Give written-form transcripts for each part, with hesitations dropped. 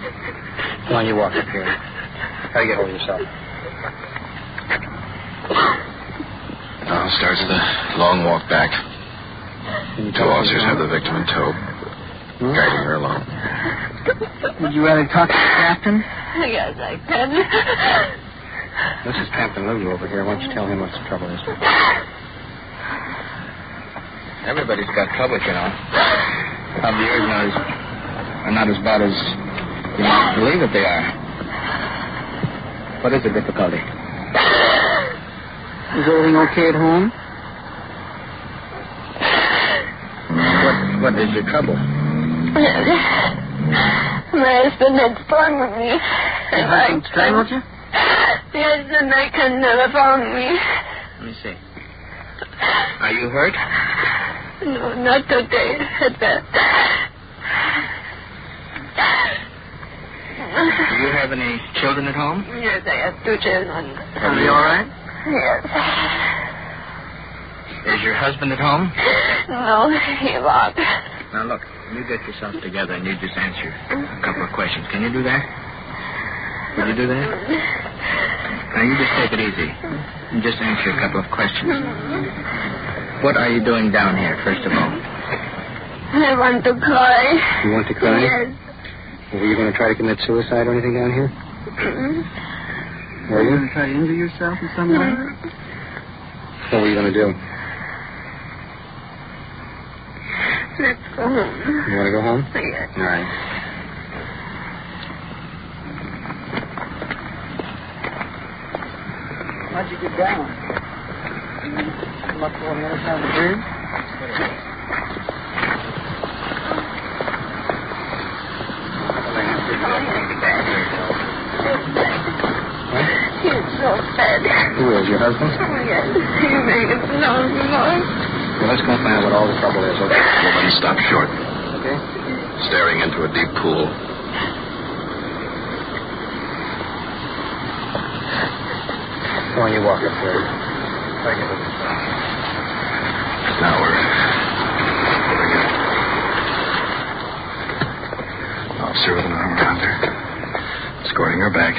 Come on, you walk up here. Try to get hold of yourself. Now starts the long walk back. Two officers have the victim in tow, guiding her along. Would you rather talk to the captain? Yes, I can. This is Captain Lulu over here. Why don't you tell him what the trouble is? Everybody's got troubles, you know. Probably yours are not as bad as you might believe that they are. What is the difficulty? Is everything okay at home? What is your trouble? My husband had strangled me. Your husband strangled you? Yes, and I can never found me. Let me see. Are you hurt? No, not today. At that. Do you have any children at home? Yes, I have 2 children. Are they all right? Yes. Is your husband at home? No, he walked. Now, look, you get yourself together and you just answer a couple of questions. Can you do that? Will you do that? Now, you just take it easy and just answer a couple of questions. What are you doing down here, first of all? I want to cry. You want to cry? Yes. Were you going to try to commit suicide or anything down here? Were you going to try to injure yourself in some way? What were you going to do? Let's go home. You want to go home? Yes. All right. How'd you get down? Come up on the other side of the bridge? He's so sad. Who is, your husband? Yes, he made it so long. Well, let's go find out what all the trouble is, okay? Woman stopped short, Okay? staring into a deep pool. Come on, you walk up there. Try to get with yourself. Now we're moving in. Officer with an arm around her, escorting her back.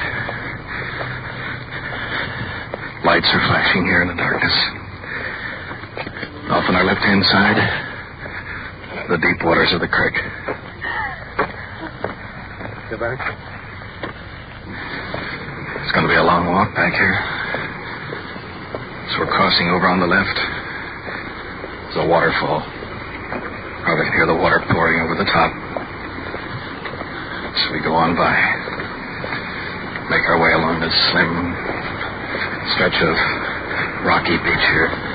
Lights are flashing here in the darkness. Off on our left-hand side, the deep waters of the creek. Feel better? It's going to be a long walk back here. So we're crossing over on the left. There's a waterfall. Probably can hear the water pouring over the top. So we go on by. Make our way along this slim stretch of rocky beach here.